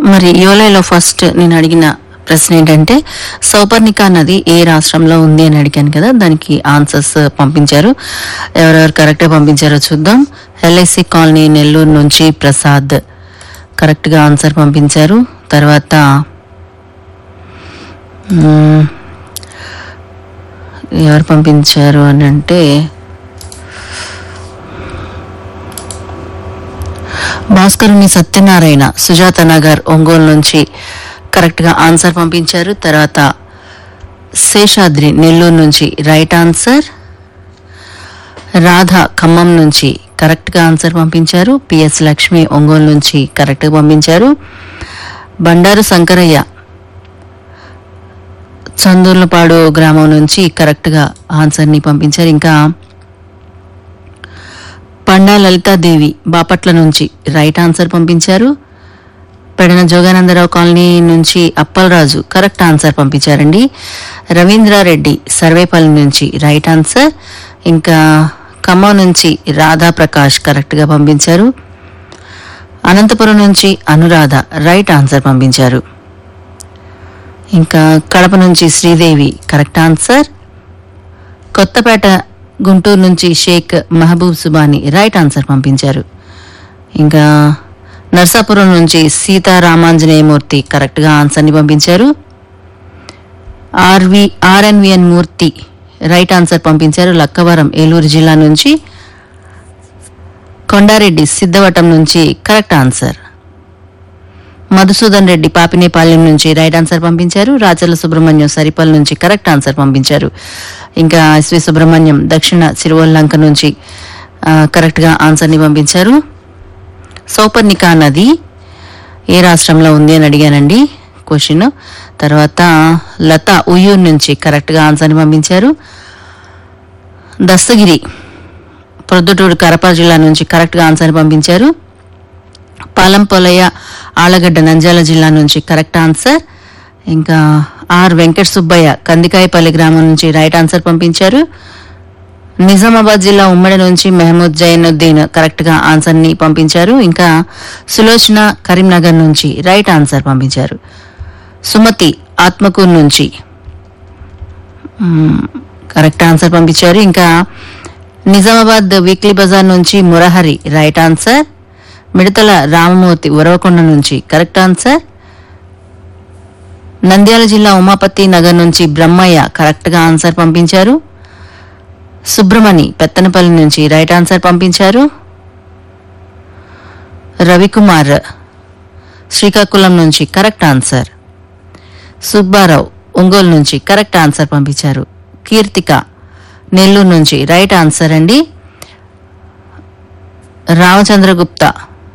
మరి యోలేలో ఫస్ట్ నేను అడిగిన ప్రశ్న ఏంటంటే సౌపర్ణిక నది ఏ రాష్ట్రంలో ఉంది అని అడిగాను కదా, దానికి ఆన్సర్స్ పంపించారు. ఎవరెవరు కరెక్ట్గా పంపించారో చూద్దాం. ఎల్ఐసి కాలనీ నెల్లూరు నుంచి ప్రసాద్ కరెక్ట్గా ఆన్సర్ పంపించారు. తర్వాత ఎవరు పంపించారు అని అంటే భాస్కరుని సత్యనారాయణ సుజాత నగర్ ఒంగోలు నుంచి కరెక్ట్గా ఆన్సర్ పంపించారు. తర్వాత శేషాద్రి నెల్లూరు నుంచి రైట్ ఆన్సర్. రాధ ఖమ్మం నుంచి కరెక్ట్గా ఆన్సర్ పంపించారు. పిఎస్ లక్ష్మి ఒంగోలు నుంచి కరెక్ట్గా పంపించారు. బండారు శంకరయ్య చందూర్లపాడు గ్రామం నుంచి కరెక్ట్గా ఆన్సర్ని పంపించారు. ఇంకా పండా లలితాదేవి బాపట్ల నుంచి రైట్ ఆన్సర్ పంపించారు. పెడన జోగానందరావు కాలనీ నుంచి అప్పలరాజు కరెక్ట్ ఆన్సర్ పంపించారండి. రవీంద్రారెడ్డి సర్వేపల్లి నుంచి రైట్ ఆన్సర్. ఇంకా ఖమ్మం నుంచి రాధాప్రకాష్ కరెక్ట్గా పంపించారు. అనంతపురం నుంచి అనురాధ రైట్ ఆన్సర్ పంపించారు. ఇంకా కడప నుంచి శ్రీదేవి కరెక్ట్ ఆన్సర్. కొత్తపేట గుంటూరు నుంచి షేక్ మహబూబ్ సుబాని రైట్ ఆన్సర్ పంపించారు. ఇంకా నర్సాపురం నుంచి సీతారామాంజనేయమూర్తి కరెక్ట్గా ఆన్సర్ని పంపించారు. ఆర్ఎన్విఎన్ మూర్తి రైట్ ఆన్సర్ పంపించారు. లక్కవరం ఏలూరు జిల్లా నుంచి. కొండారెడ్డి సిద్ధవటం నుంచి కరెక్ట్ ఆన్సర్. మధుసూదన్ రెడ్డి పాపినేపాలెం నుంచి రైట్ ఆన్సర్ పంపించారు. రాచర్ల సుబ్రహ్మణ్యం సరిపల్ నుంచి కరెక్ట్ ఆన్సర్ పంపించారు. ఇంకా ఎస్వి సుబ్రహ్మణ్యం దక్షిణ సిరువల్లంక నుంచి కరెక్ట్గా ఆన్సర్ని పంపించారు. సౌపర్ణిక నది ఏ రాష్ట్రంలో ఉంది అని అడిగానండి క్వశ్చన్. తర్వాత లత ఉయ్యూరు నుంచి కరెక్ట్గా ఆన్సర్ని పంపించారు. దస్తగిరి ప్రొద్దుటూరు కడప జిల్లా నుంచి కరెక్ట్గా ఆన్సర్ని పంపించారు. పాలంపొలయ ఆళ్లగడ్డ నంద్యాల జిల్లా నుంచి కరెక్ట్ ఆన్సర్. ఇంకా ఆర్ వెంకట సుబ్బయ్య కందికాయపల్లి గ్రామం నుంచి రైట్ ఆన్సర్ పంపించారు. నిజామాబాద్ జిల్లా ఉమ్మడి నుంచి మెహమూద్ జైనుద్దీన్ కరెక్ట్గా ఆన్సర్ని పంపించారు. ఇంకా సులోచన కరీంనగర్ నుంచి రైట్ ఆన్సర్ పంపించారు. సుమతి ఆత్మకూరు నుంచి కరెక్ట్ ఆన్సర్ పంపించారు. ఇంకా నిజామాబాద్ వీక్లీ బజార్ నుంచి మురహరి రైట్ ఆన్సర్. మిడతల రామమూర్తి ఉరవకొండ నుంచి కరెక్ట్ ఆన్సర్. నంద్యాల జిల్లా ఉమాపతి నగర్ నుంచి బ్రహ్మయ్య కరెక్ట్గా ఆన్సర్ పంపించారు. సుబ్రమణి పెత్తనపల్లి నుంచి రైట్ ఆన్సర్ పంపించారు. రవికుమార్ శ్రీకాకుళం నుంచి కరెక్ట్ ఆన్సర్. సుబ్బారావు ఒంగోలు నుంచి కరెక్ట్ ఆన్సర్ పంపించారు. కీర్తిక నెల్లూరు నుంచి రైట్ ఆన్సర్ అండి. రామచంద్రగుప్తా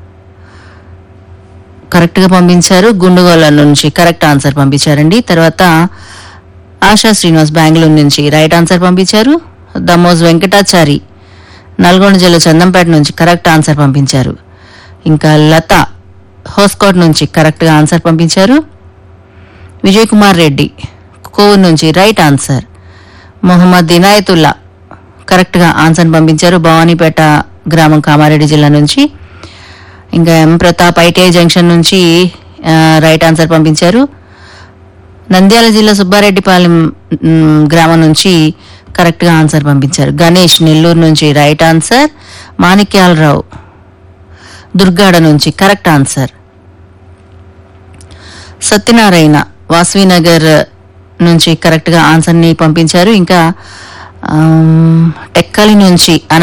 కరెక్ట్గా పంపించారు. గుండుగోల నుంచి కరెక్ట్ ఆన్సర్ పంపించారండి. తర్వాత ఆశా శ్రీనివాస్ బెంగళూరు నుంచి రైట్ ఆన్సర్ పంపించారు. దమోజ్ వెంకటాచారి నల్గొండ జిల్లా చందంపేట నుంచి కరెక్ట్ ఆన్సర్ పంపించారు. ఇంకా లత హోస్కోట్ నుంచి కరెక్ట్గా ఆన్సర్ పంపించారు. విజయ్ కుమార్ రెడ్డి కోవూరు నుంచి రైట్ ఆన్సర్. మొహమ్మద్ ఇనాయతుల్లా కరెక్ట్గా ఆన్సర్ పంపించారు. భవానీపేట గ్రామం కామారెడ్డి జిల్లా నుంచి. ఇంకా ఎం ప్రతాప్ ఐటీఐ జంక్షన్ నుంచి రైట్ ఆన్సర్ పంపించారు. నంద్యాల జిల్లా సుబ్బారెడ్డిపాలెం గ్రామం నుంచి కరెక్ట్గా ఆన్సర్ పంపించారు. గణేష్ నెల్లూరు నుంచి రైట్ ఆన్సర్. మాణిక్యాలరావు దుర్గాడ నుంచి కరెక్ట్ ఆన్సర్. సత్యనారాయణ వాసవినగర్ నుంచి కరెక్ట్గా ఆన్సర్ని పంపించారు. ఇంకా టెక్కలి నుంచి